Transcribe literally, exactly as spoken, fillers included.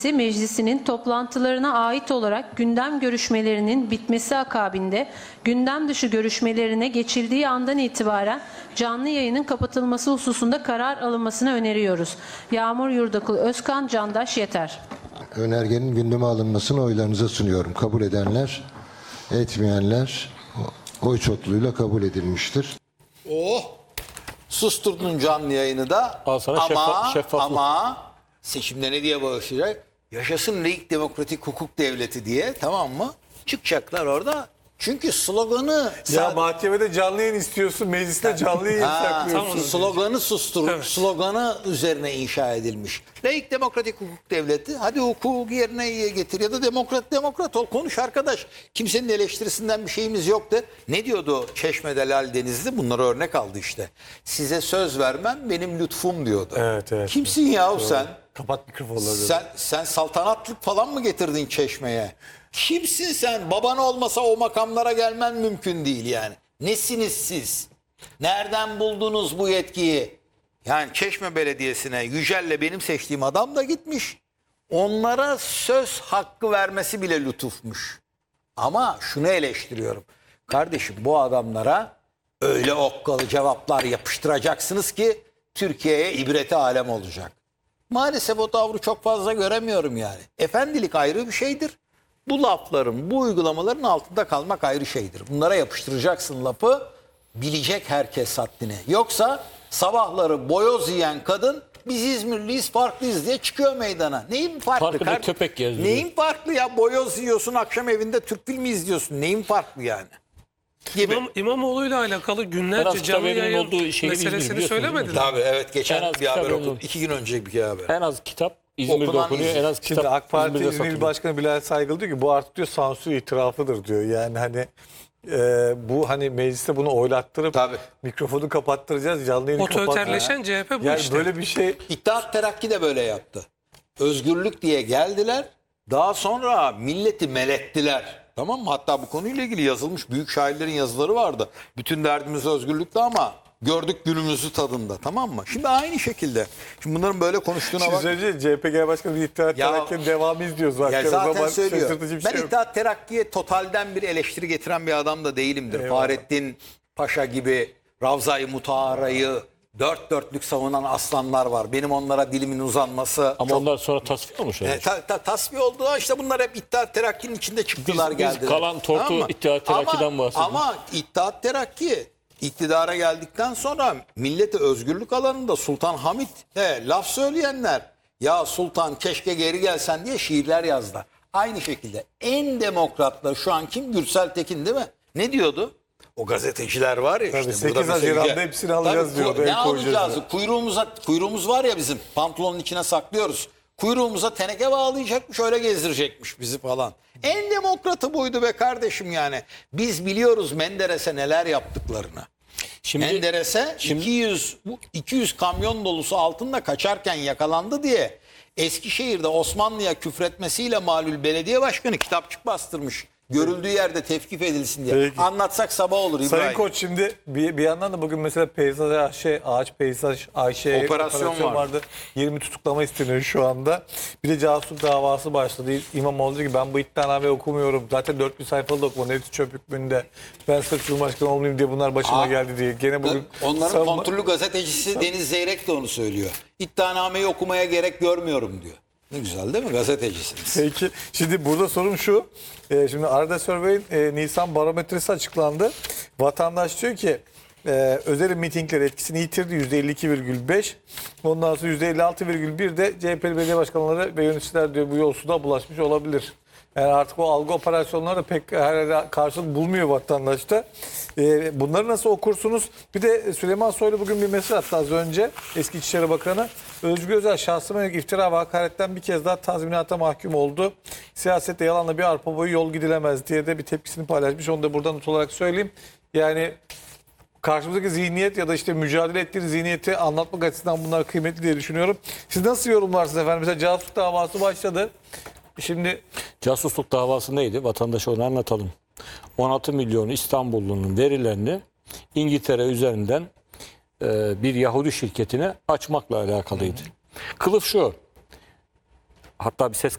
Meclisi'nin toplantılarına ait olarak gündem görüşmelerinin bitmesi akabinde gündem dışı görüşmelerine geçildiği andan itibaren canlı yayının kapatılması hususunda karar alınmasını öneriyoruz. Yağmur Yurdakul Özkan, Candaş Yeter. Önergenin gündeme alınmasını oylarınıza sunuyorum. Kabul edenler, etmeyenler oy çokluğuyla kabul edilmiştir. Oh! Susturdun canlı yayını da. Al sana ama şeffaf- şeffaflık. ama seçimde ne diye bağışlayacak? Yaşasın laik demokratik hukuk devleti diye, tamam mı? Çıkacaklar orada. Çünkü sloganı Ya sen- mahkemede canlı yayın istiyorsun, mecliste canlı yayın Ha, saklıyorsun. sloganı sustur, Evet. sloganı üzerine inşa edilmiş. Laik demokratik hukuk devleti. Hadi hukuku yerine getir ya da demokrat demokrat ol, konuş arkadaş. Kimsenin eleştirisinden bir şeyimiz yok de. Ne diyordu Çeşme'de Lal Denizli? Bunlara örnek aldı işte. Size söz vermem benim lütfum diyordu. Evet, evet. Kimsin yahu sen? Kapat mikrofonları. Sen, sen saltanatlık falan mı getirdin Çeşme'ye? Kimsin sen? Baban olmasa o makamlara gelmen mümkün değil yani. Nesiniz siz? Nereden buldunuz bu yetkiyi? Yani Çeşme Belediyesi'ne Yücel'le benim seçtiğim adam da gitmiş. Onlara söz hakkı vermesi bile lütufmuş. Ama şunu eleştiriyorum. Kardeşim, bu adamlara öyle okkalı cevaplar yapıştıracaksınız ki Türkiye'ye ibreti alem olacak. Maalesef o tavrı çok fazla göremiyorum yani. Efendilik ayrı bir şeydir. Bu lafların, bu uygulamaların altında kalmak ayrı şeydir. Bunlara yapıştıracaksın lafı, bilecek herkes haddini. Yoksa sabahları boyoz yiyen kadın biz İzmirliyiz, farklıyız diye çıkıyor meydana. Neyin farklı? Farklı bir köpek gezdiriyor. Neyin farklı ya? Boyoz yiyorsun, akşam evinde Türk filmi izliyorsun. Neyin farklı yani? Gibi. İmam, İmamoğlu'yla alakalı En az günlerce kitap canlı evinin yayın olduğu şehir İzmir, meselesini biliyorsunuz değil mi? söylemediler. Tabii, evet, geçen En az bir haber kitap okudum. evinin- İki gün önce bir haber. En az kitap İzmir'de Okunan okunuyor. İzmir. En az kitap Şimdi AK Parti İzmir'de İzmir satılıyor. Başkanı Bilal Saygılı diyor ki bu artık diyor sansür itirafıdır diyor. Yani hani e, bu hani mecliste bunu oylattırıp Tabii. mikrofonu kapattıracağız, canlı yayını kapat. Otoriterleşen C H P bu Yani işte. böyle bir şey İttihat Terakki de böyle yaptı. Özgürlük diye geldiler. Daha sonra milleti melettiler. Tamam mı? Hatta bu konuyla ilgili yazılmış büyük şairlerin yazıları vardı. Bütün derdimiz özgürlükte ama gördük günümüzü tadında. Tamam mı? Şimdi aynı şekilde. Şimdi bunların böyle konuştuğuna bak. siz önce C H P Genel Başkanı bir İttihat Ya- Terakki'nin devamı izliyoruz. Ya Zaten. O zaten zaman söylüyor. şaşırtıcı bir Ben şey yok. İttihat Terakki'ye totalden bir eleştiri getiren bir adam da değilimdir. Eyvallah. Fahrettin Paşa gibi Ravza-i Mutahara'yı dört dörtlük savunan aslanlar var. Benim onlara dilimin uzanması Ama çok... onlar sonra tasfiye olmuş. E, ta, ta, tasfiye oldu. İşte bunlar hep İttihat Terakki'nin içinde çıktılar biz geldiler. kalan tortu mı? İttihat Terakki'den ama, bahsediyoruz. Ama İttihat Terakki iktidara geldikten sonra millete özgürlük alanında Sultan Hamit he, laf söyleyenler, ya Sultan keşke geri gelsen diye şiirler yazdılar. Aynı şekilde en demokratlar şu an kim? Gürsel Tekin değil mi? Ne diyordu? O gazeteciler var ya Tabii, işte. sekiz burada Haziran'da mesela- hepsini alacağız Tabii, diyordu, Ne el koyacağız alacağız? diyor. Kuyruğumuza, kuyruğumuz var ya bizim, pantolonun içine saklıyoruz. Kuyruğumuza teneke bağlayacakmış, öyle gezdirecekmiş bizi falan. En demokratı buydu be kardeşim yani. Biz biliyoruz Menderes'e neler yaptıklarını. Şimdi, Menderes'e şimdi- iki yüz bu iki yüz kamyon dolusu altınla kaçarken yakalandı diye Eskişehir'de Osmanlı'ya küfretmesiyle malul belediye başkanı kitapçık bastırmış. Görüldüğü yerde tevkif edilsin diye. Peki. Anlatsak sabah olur İbrahim. Sayın Koç, şimdi bir, bir yandan da bugün mesela Peyzaj Ayşe, Ağaç Peyzaj Ayşe Operasyon vardı. yirmi tutuklama isteniyor şu anda. Bir de casus davası başladı. İmamoğlu diyor ki ben bu iddianameyi okumuyorum. Zaten dört bin sayfalı da okumam. Hepsi çöp hükmünde. Ben sırf Cumhurbaşkanı olmayayım diye bunlar başıma Aa, geldi diye. Gene bugün Onların savunma- kontrollü gazetecisi Deniz Zeyrek de onu söylüyor. İddianameyi okumaya gerek görmüyorum diyor. Ne güzel değil mi? Gazetecisiniz. Peki şimdi burada sorum şu. Ee, şimdi Arda Survey'in e, Nisan barometresi açıklandı. Vatandaş diyor ki e, özel mitingler etkisini yitirdi yüzde elli iki virgül beş. Ondan sonra yüzde elli altı virgül bir de C H P'li belediye başkanları ve yöneticiler diyor bu yolsuzluğa bulaşmış olabilir. Yani artık o algı operasyonları da pek herhalde karşılık bulmuyor vatandaşta. Ee, bunları nasıl okursunuz? Bir de Süleyman Soylu bugün bir mesaj attı az önce. Eski İçişleri Bakanı. Özgür Özel şahsıma yönelik iftira ve hakaretten bir kez daha tazminata mahkum oldu. Siyasette yalanla bir arpa boyu yol gidilemez diye de bir tepkisini paylaşmış. Onu da buradan not olarak söyleyeyim. Yani karşımızdaki zihniyet ya da işte mücadele ettiği zihniyeti anlatmak açısından bunlar kıymetli diye düşünüyorum. Siz nasıl yorumlarsınız efendim? Mesela casus davası başladı. Şimdi Casusluk davası neydi? Vatandaşa onu anlatalım. on altı milyon İstanbullunun verilerini İngiltere üzerinden e, bir Yahudi şirketine açmakla alakalıydı. Kılıf şu. Hatta bir ses